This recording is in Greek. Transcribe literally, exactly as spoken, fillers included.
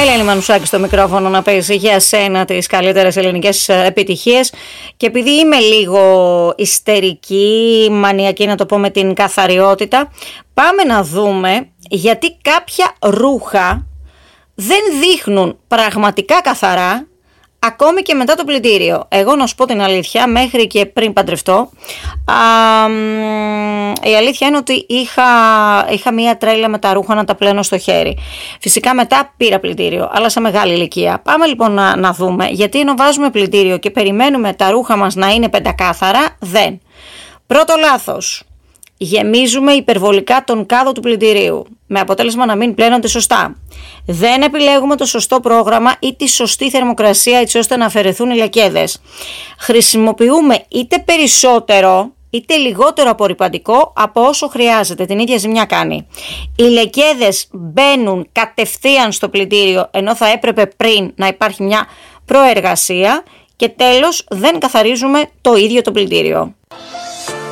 Ελένη Μανουσάκη στο μικρόφωνο να παίζει για σένα τις καλύτερες ελληνικές επιτυχίες. Και επειδή είμαι λίγο ιστερική, μανιακή να το πω με την καθαριότητα, πάμε να δούμε γιατί κάποια ρούχα δεν δείχνουν πραγματικά καθαρά ακόμη και μετά το πλυντήριο. Εγώ να σου πω την αλήθεια, μέχρι και πριν παντρευτώ, α, η αλήθεια είναι ότι είχα, είχα μία τρέλα με τα ρούχα να τα πλένω στο χέρι. Φυσικά μετά πήρα πλυντήριο, αλλά σε μεγάλη ηλικία. Πάμε λοιπόν να, να δούμε, γιατί ενώ βάζουμε πλυντήριο και περιμένουμε τα ρούχα μας να είναι πεντακάθαρα, δεν. Πρώτο λάθος. Γεμίζουμε υπερβολικά τον κάδο του πλυντηρίου, με αποτέλεσμα να μην πλένονται σωστά. Δεν επιλέγουμε το σωστό πρόγραμμα ή τη σωστή θερμοκρασία έτσι ώστε να αφαιρεθούν οι λεκέδες. Χρησιμοποιούμε είτε περισσότερο είτε λιγότερο απορρυπαντικό από όσο χρειάζεται, την ίδια ζημιά κάνει. Οι λεκέδες μπαίνουν κατευθείαν στο πλυντήριο, ενώ θα έπρεπε πριν να υπάρχει μια προεργασία. Και τέλος, δεν καθαρίζουμε το ίδιο το πλυντήριο.